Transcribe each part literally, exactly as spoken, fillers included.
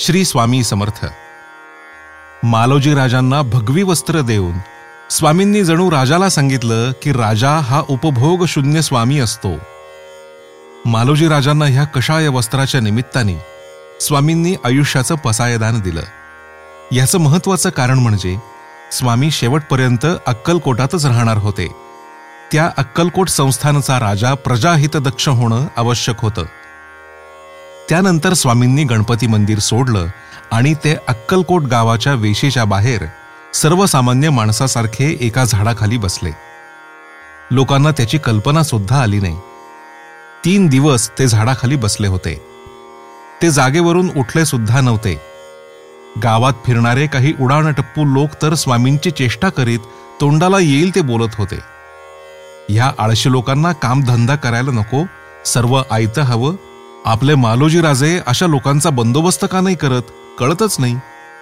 श्री स्वामी समर्थ. मालोजी राजांना भगवी वस्त्र देऊन स्वामींनी जणू राजाला सांगितलं की राजा हा उपभोग शून्य स्वामी असतो. मालोजी राजांना ह्या कषाय वस्त्राच्या निमित्ताने स्वामींनी आयुष्याचं पसायदान दिलं. याचं महत्वाचं कारण म्हणजे स्वामी शेवटपर्यंत अक्कलकोटातच राहणार होते. त्या अक्कलकोट संस्थानचा राजा प्रजाहितदक्ष होणं आवश्यक होतं. त्यानंतर स्वामींनी गणपती मंदिर सोडलं आणि ते अक्कलकोट गावाच्या वेशीच्या बाहेर सर्वसामान्य माणसासारखे एका झाडाखाली बसले. लोकांना त्याची कल्पना सुद्धा आली नाही. तीन दिवस ते झाडाखाली बसले होते. ते जागेवरून उठले सुद्धा नव्हते. गावात फिरणारे काही उडाणटप्पू लोक तर स्वामींची चेष्टा करीत तोंडाला येईल ते बोलत होते. ह्या आळशी लोकांना कामधंदा करायला नको, सर्व आयतं हवं. आपले मालोजी राजे अशा लोकांचा बंदोबस्त का नाही करत कळतच नाही.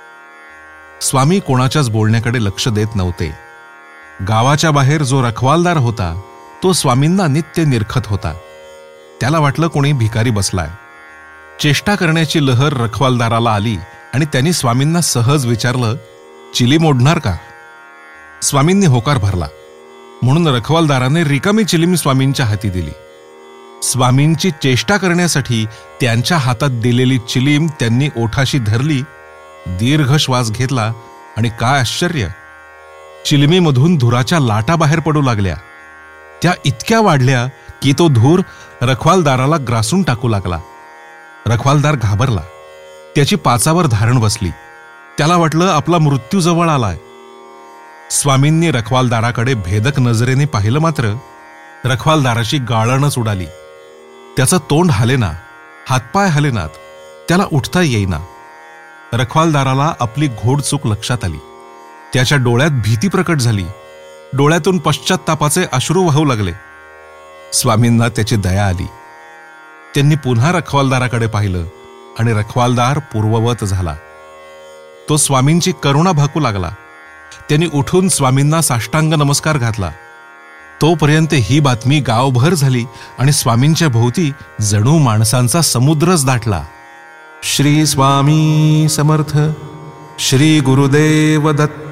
स्वामी कोणाच्याच बोलण्याकडे लक्ष देत नव्हते. गावाच्या बाहेर जो रखवालदार होता तो स्वामींना नित्य निरखत होता. त्याला वाटलं कोणी भिकारी बसलाय. चेष्टा करण्याची लहर रखवालदाराला आली आणि त्यांनी स्वामींना सहज विचारलं, चिलीम ओढणार का? स्वामींनी होकार भरला. म्हणून रखवालदाराने रिकामी चिलीम स्वामींच्या हाती दिली. स्वामींची चेष्टा करण्यासाठी त्यांच्या हातात दिलेली चिलीम त्यांनी ओठाशी धरली, दीर्घ श्वास घेतला आणि काय आश्चर्य, चिलमीमधून धुराच्या लाटा बाहेर पडू लागल्या. त्या इतक्या वाढल्या की तो धूर रखवालदाराला ग्रासून टाकू लागला. रखवालदार घाबरला. त्याची पाचावर धारण बसली. त्याला वाटलं आपला मृत्यू जवळ आलाय. स्वामींनी रखवालदाराकडे भेदक नजरेने पाहिलं, मात्र रखवालदाराची गाळणच उडाली. त्याचं तोंड हालेना, हातपाय हालेनात, त्याला उठता येईना. रखवालदाराला आपली घोडचूक लक्षात आली. त्याच्या डोळ्यात भीती प्रकट झाली. डोळ्यातून पश्चात्तापाचे अश्रू वाहू लागले. स्वामींना त्याची दया आली. त्यांनी पुन्हा रखवालदाराकडे पाहिलं आणि रखवालदार पूर्ववत झाला. तो स्वामींची करुणा भाकू लागला. त्यांनी उठून स्वामींना साष्टांग नमस्कार घातला. तोपर्यंत ही बातमी गावभर झाली आणि स्वामींच्या भोवती जणू माणसांचा समुद्रच दाटला. श्री स्वामी समर्थ. श्री गुरुदेव दत्त.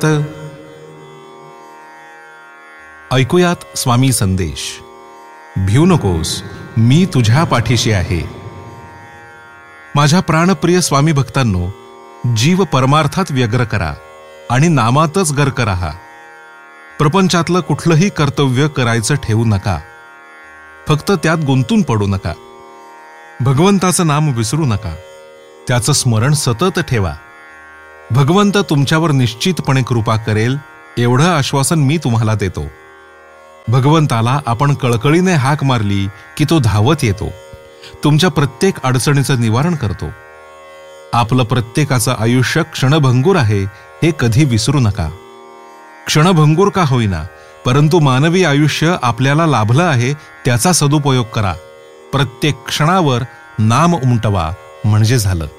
ऐकूयात स्वामी संदेश. भिऊ नकोस, मी तुझ्या पाठीशी आहे. माझ्या प्राणप्रिय स्वामी भक्तांनो, जीव परमार्थात व्यग्र करा आणि नामातच गर्क राहा. प्रपंचातलं कुठलंही कर्तव्य करायचं ठेवू नका. फक्त त्यात गुंतून पडू नका. भगवंताचं नाम विसरू नका. त्याचं स्मरण सतत ठेवा. भगवंत तुमच्यावर निश्चितपणे कृपा करेल एवढं आश्वासन मी तुम्हाला देतो. भगवंताला आपण कळकळीने हाक मारली की तो धावत येतो. तुमच्या प्रत्येक अडचणीचं निवारण करतो. आपलं प्रत्येकाचं आयुष्य क्षणभंगूर आहे हे कधी विसरू नका. क्षणभंगूर का होईना, परंतु मानवी आयुष्य आपल्याला लाभलं आहे त्याचा सदुपयोग करा. प्रत्येक क्षणावर नाम उमटवा म्हणजे झालं.